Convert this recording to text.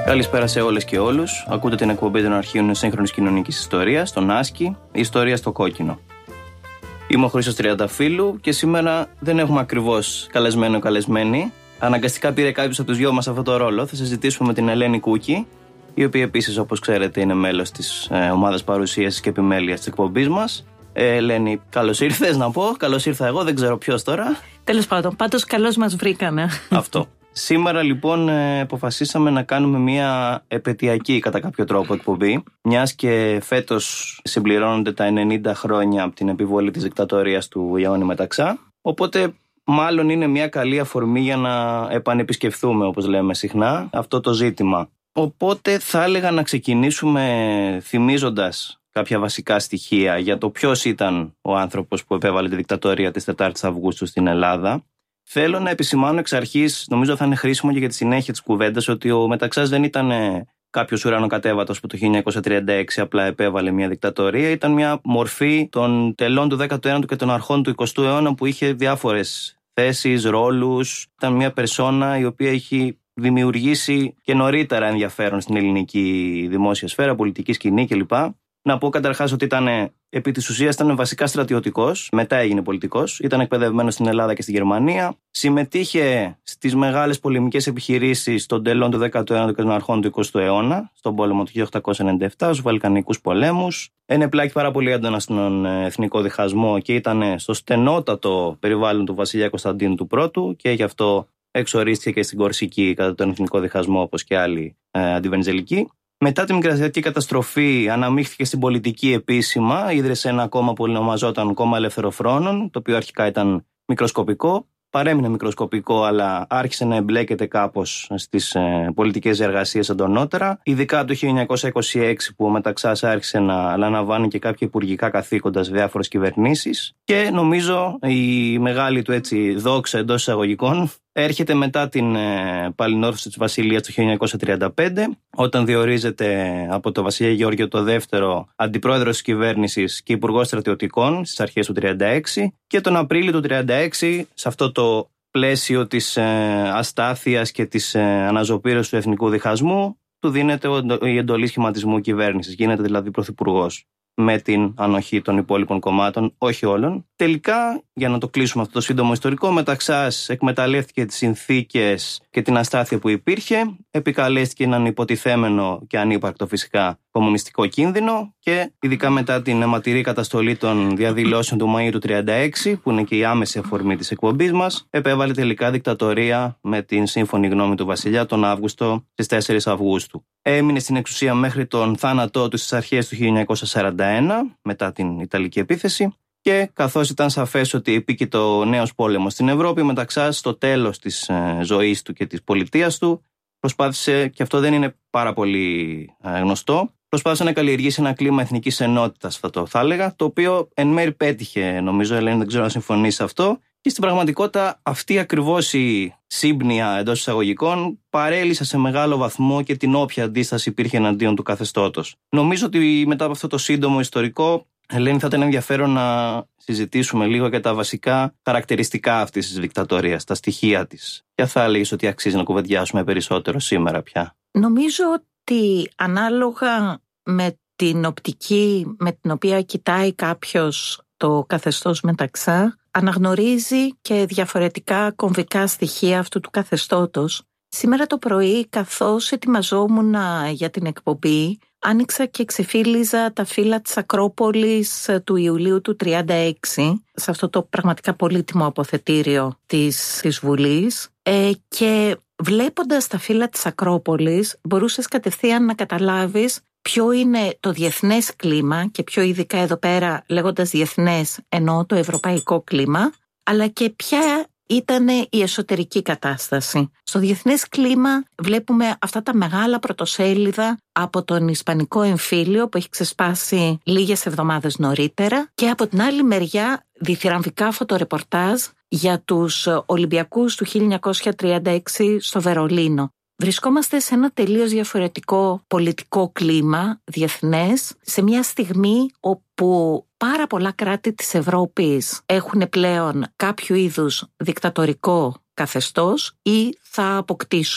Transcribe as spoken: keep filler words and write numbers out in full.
Καλησπέρα σε όλες και όλους. Ακούτε την εκπομπή των αρχείων σύγχρονης κοινωνικής ιστορίας, τον Άσκη, η ιστορία στο κόκκινο. Είμαι ο Χρήστος Τριανταφύλου και σήμερα δεν έχουμε ακριβώς καλεσμένο καλεσμένη. Αναγκαστικά πήρε κάποιος από τους δυο μας αυτό το ρόλο. Θα συζητήσουμε με την Ελένη Κούκη, η οποία επίσης, όπως ξέρετε, είναι μέλος της ε, ομάδας παρουσίασης και επιμέλειας της εκπομπής μας. Ε, Ελένη, καλώς ήρθες να πω. Καλώς ήρθα εγώ, δεν ξέρω ποιος τώρα. Τέλος πάντων, πάντως καλώς μας βρήκανε. Αυτό. Σήμερα λοιπόν αποφασίσαμε να κάνουμε μια επετειακή κατά κάποιο τρόπο εκπομπή, μιας και φέτος συμπληρώνονται τα ενενήντα χρόνια από την επιβολή της δικτατορίας του Ιωάννη Μεταξά. Οπότε μάλλον είναι μια καλή αφορμή για να επανεπισκεφθούμε, όπως λέμε συχνά, αυτό το ζήτημα. Οπότε θα έλεγα να ξεκινήσουμε θυμίζοντας κάποια βασικά στοιχεία για το ποιος ήταν ο άνθρωπος που επέβαλε τη δικτατορία της τετάρτης Αυγούστου στην Ελλάδα. Θέλω να επισημάνω εξ αρχής, νομίζω θα είναι χρήσιμο και για τη συνέχεια της κουβέντας, ότι ο Μεταξάς δεν ήταν κάποιος ουρανοκατέβατος που το χίλια εννιακόσια τριάντα έξι απλά επέβαλε μια δικτατορία. Ήταν μια μορφή των τελών του δέκατου ένατου και των αρχών του εικοστού αιώνα που είχε διάφορες θέσεις, ρόλους. Ήταν μια περσόνα η οποία έχει δημιουργήσει και νωρίτερα ενδιαφέρον στην ελληνική δημόσια σφαίρα, πολιτική σκηνή κλπ. Να πω καταρχάς ότι ήταν, επί της ουσίας, ήταν βασικά στρατιωτικός, μετά έγινε πολιτικός, ήταν εκπαιδευμένος στην Ελλάδα και στη Γερμανία, συμμετείχε στις μεγάλες πολεμικές επιχειρήσεις των τελών του δέκατου ένατου και των αρχών του εικοστού αιώνα, στον πόλεμο του χίλια οκτακόσια ενενήντα επτά, στους Βαλκανικούς πολέμους, ενεπλάκη πάρα πολύ έντονα στον εθνικό διχασμό και ήταν στο στενότατο περιβάλλον του βασιλιά Κωνσταντίνου του Πρώτου και γι' αυτό εξορίστηκε και στην Κορσική κατά τον εθνικό διχασμό, όπως και άλλοι ε, αντιβενιζελικοί. Μετά τη μικρασιατική καταστροφή αναμίχθηκε στην πολιτική επίσημα, ίδρυσε ένα κόμμα που ονομαζόταν Κόμμα Ελευθεροφρόνων, το οποίο αρχικά ήταν μικροσκοπικό, παρέμεινε μικροσκοπικό αλλά άρχισε να εμπλέκεται κάπως στις ε, πολιτικές εργασίες εντονότερα, ειδικά το χίλια εννιακόσια είκοσι έξι που ο Μεταξάς άρχισε να αναλαμβάνει και κάποια υπουργικά καθήκοντα σε διάφορες κυβερνήσεις και νομίζω η μεγάλη του έτσι δόξα εντός εισαγωγικών έρχεται μετά την ε, παλινόρθωση της Βασιλείας το χίλια εννιακόσια τριάντα πέντε, όταν διορίζεται από το βασιλιά Γεώργιο το Δεύτερο αντιπρόεδρος της κυβέρνησης και υπουργός στρατιωτικών στις αρχές του τριάντα έξι και τον Απρίλιο του τριάντα έξι, σε αυτό το πλαίσιο της ε, αστάθειας και της ε, αναζωπήρωσης του εθνικού διχασμού, του δίνεται η εντολή σχηματισμού κυβέρνησης, γίνεται δηλαδή πρωθυπουργός, με την ανοχή των υπόλοιπων κομμάτων, όχι όλων. Τελικά, για να το κλείσουμε αυτό το σύντομο ιστορικό, Μεταξάς εκμεταλλεύτηκε τις συνθήκες και την αστάθεια που υπήρχε, επικαλέστηκε έναν υποτιθέμενο και ανύπαρκτο φυσικά κομμουνιστικό κίνδυνο και ειδικά μετά την αιματηρή καταστολή των διαδηλώσεων του Μαΐου του τριάντα έξι, που είναι και η άμεση αφορμή της εκπομπής μας, επέβαλε τελικά δικτατορία με την σύμφωνη γνώμη του βασιλιά τον Αύγουστο στις τέσσερις Αυγούστου. Έμεινε στην εξουσία μέχρι τον θάνατό του στις αρχές του χίλια εννιακόσια σαράντα ένα, μετά την Ιταλική επίθεση, και καθώς ήταν σαφές ότι επίκειται ο νέος πόλεμος στην Ευρώπη, Μεταξάς στο τέλος της ε, ζωής του και της πολιτείας του προσπάθησε, και αυτό δεν είναι πάρα πολύ ε, γνωστό, προσπάθησε να καλλιεργήσει ένα κλίμα εθνικής ενότητας, θα το θα έλεγα, το οποίο εν μέρει πέτυχε, νομίζω, Ελένη, δεν ξέρω αν συμφωνείς σε αυτό. Και στην πραγματικότητα αυτή ακριβώς η σύμπνοια εντός εισαγωγικών παρέλυσε σε μεγάλο βαθμό και την όποια αντίσταση υπήρχε εναντίον του καθεστώτος. Νομίζω ότι μετά από αυτό το σύντομο ιστορικό, Ελένη, θα ήταν ενδιαφέρον να συζητήσουμε λίγο για τα βασικά χαρακτηριστικά αυτής της δικτατορίας, τα στοιχεία της. Ποια θα έλεγες ότι αξίζει να κουβεντιάσουμε περισσότερο σήμερα πια? Νομίζω ότι ανάλογα με την οπτική με την οποία κοιτάει κάποιος το καθεστώς Μεταξά, αναγνωρίζει και διαφορετικά κομβικά στοιχεία αυτού του καθεστώτος. Σήμερα το πρωί, καθώς ετοιμαζόμουν για την εκπομπή, άνοιξα και ξεφύλιζα τα φύλλα της Ακρόπολης του Ιουλίου του τριάντα έξι, σε αυτό το πραγματικά πολύτιμο αποθετήριο της, της Βουλής, ε, και βλέποντας τα φύλλα της Ακρόπολης μπορούσες κατευθείαν να καταλάβεις ποιο είναι το διεθνές κλίμα και πιο ειδικά εδώ πέρα, λέγοντας διεθνές, εννοώ το ευρωπαϊκό κλίμα, αλλά και ποια ήταν η εσωτερική κατάσταση. Στο διεθνές κλίμα βλέπουμε αυτά τα μεγάλα πρωτοσέλιδα από τον Ισπανικό εμφύλιο που έχει ξεσπάσει λίγες εβδομάδες νωρίτερα και από την άλλη μεριά διθυραμβικά φωτορεπορτάζ για τους Ολυμπιακούς του χίλια εννιακόσια τριάντα έξι στο Βερολίνο. Βρισκόμαστε σε ένα τελείως διαφορετικό πολιτικό κλίμα διεθνές, σε μια στιγμή όπου πάρα πολλά κράτη της Ευρώπης έχουν πλέον κάποιο είδους δικτατορικό καθεστώς ή θα αποκτήσουν.